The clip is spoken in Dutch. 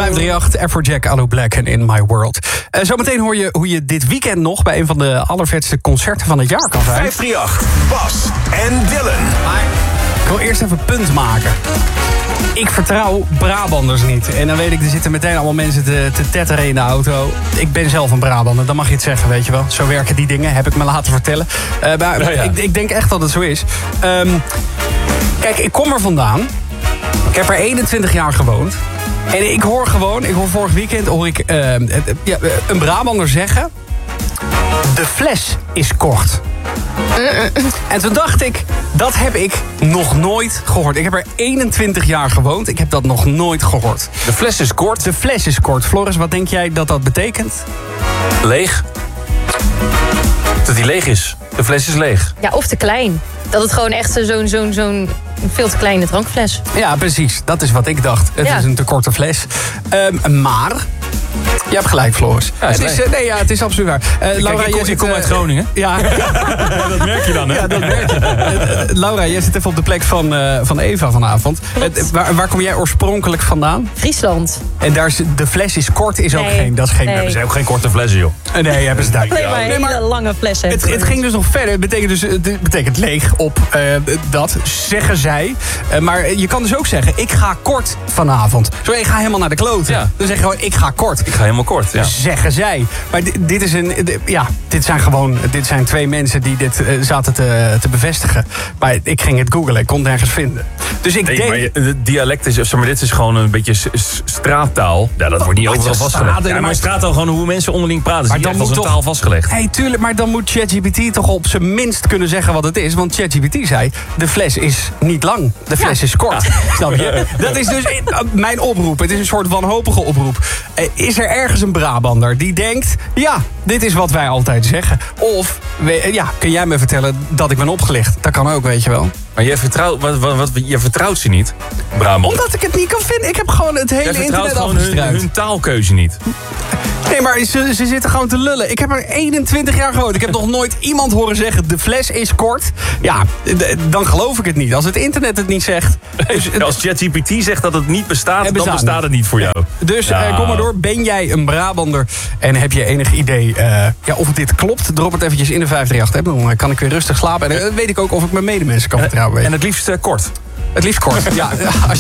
538, Afrojack, Aloe Black en In My World. Zometeen hoor je hoe je dit weekend nog bij een van de allervetste concerten van het jaar kan zijn. 538, Bas en Dylan. Maar ik wil eerst even punt maken. Ik vertrouw Brabanders niet. En dan weet ik, er zitten meteen allemaal mensen te tetteren in de auto. Ik ben zelf een Brabander, dan mag je het zeggen, weet je wel. Zo werken die dingen, heb ik me laten vertellen. Ik denk echt dat het zo is. Kijk, ik kom er vandaan. Ik heb er 21 jaar gewoond. En ik hoor vorig weekend een Brabander zeggen: de fles is kort. En toen dacht ik, dat heb ik nog nooit gehoord. Ik heb er 21 jaar gewoond, ik heb dat nog nooit gehoord. De fles is kort? De fles is kort. Floris, wat denk jij dat dat betekent? Leeg. Dat die leeg is. De fles is leeg. Ja, of te klein. Dat het gewoon echt zo'n veel te kleine drankfles. Ja, precies. Dat is wat ik dacht. Het is een te korte fles. Maar je hebt gelijk, Floris. Ja, het is absoluut waar. Laura, ik kom uit Groningen. Ja. Dat merk je dan, hè? Ja, dat merk je. Laura, jij zit even op de plek van Eva vanavond. Waar kom jij oorspronkelijk vandaan? Friesland. En daar is, de fles is kort, is ook geen... Dat is geen hebben ze ook geen korte flessen, joh. Nee, hebben ze daar. Nee, maar hele lange flessen. Het ging dus nog verder. Het betekent leeg op dat, zeggen zij. Maar je kan dus ook zeggen, ik ga kort vanavond. Zo, ik ga helemaal naar de kloten. Ja. Dan zeg je gewoon, ik ga kort. Ik ga helemaal kort, ja. Zeggen zij. Maar dit zijn twee mensen die dit zaten te bevestigen. Maar ik ging het googlen, ik kon het nergens vinden. Dus ik denk... Maar het dialect is, dit is gewoon een beetje straattaal. Ja, dat wordt niet overal vastgelegd. Ja, maar straattaal, gewoon hoe mensen onderling praten. Maar dan moet een taal vastgelegd. Hey, tuurlijk, maar dan moet ChatGPT toch op zijn minst kunnen zeggen wat het is. Want ChatGPT zei, de fles is niet lang. De fles is kort. Snap je? Dat is dus mijn oproep. Het is een soort wanhopige oproep. Is er ergens een Brabander die denkt, ja, dit is wat wij altijd zeggen? Of, kun jij me vertellen dat ik ben opgelicht? Dat kan ook, weet je wel. Maar je vertrouwt ze niet, Brabant. Omdat ik het niet kan vinden. Ik heb gewoon het hele internet afgestruind. Hun taalkeuze niet. Nee, maar ze zitten gewoon te lullen. Ik heb er 21 jaar gewoond. Ik heb nog nooit iemand horen zeggen, de fles is kort. Ja, dan geloof ik het niet. Als het internet het niet zegt... Als ChatGPT zegt dat het niet bestaat, dan bestaat het niet voor jou. Dus kom maar door. Ben jij een Brabander en heb je enig idee of dit klopt? Drop het eventjes in de 538. Dan kan ik weer rustig slapen. En dan weet ik ook of ik mijn medemensen kan vertrouwen. En het liefst kort. Het liefst kort, ja.